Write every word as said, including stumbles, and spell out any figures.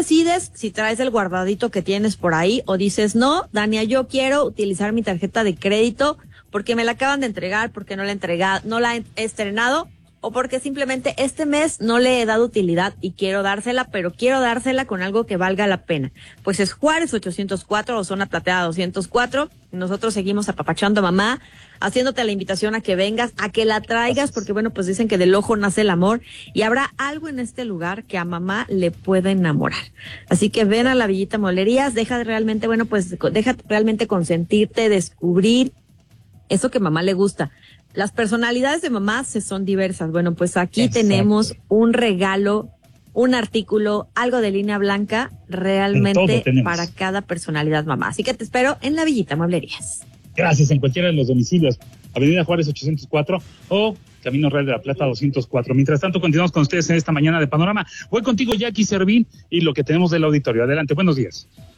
decides si traes el guardadito que tienes por ahí o dices, no, Dania, yo quiero utilizar mi tarjeta de crédito porque me la acaban de entregar, porque no la he entregado, no la he estrenado, o porque simplemente este mes no le he dado utilidad y quiero dársela, pero quiero dársela con algo que valga la pena. Pues es Juárez ochocientos cuatro o Zona Plateada doscientos cuatro. Nosotros seguimos apapachando a mamá, haciéndote la invitación a que vengas, a que la traigas, porque bueno, pues dicen que del ojo nace el amor y habrá algo en este lugar que a mamá le pueda enamorar. Así que ven a la Villita Mueblerías, deja de realmente, bueno, pues deja realmente consentirte, descubrir eso que a mamá le gusta. Las personalidades de mamá se son diversas. Bueno, pues aquí Exacto. tenemos un regalo, un artículo, algo de línea blanca, realmente para cada personalidad mamá. Así que te espero en la Villita Mueblerías. Gracias, en cualquiera de los domicilios. Avenida Juárez ochocientos cuatro o Camino Real de la Plata doscientos cuatro. Mientras tanto, continuamos con ustedes en esta mañana de Panorama. Voy contigo, Jackie Servín, y lo que tenemos del auditorio. Adelante, buenos días.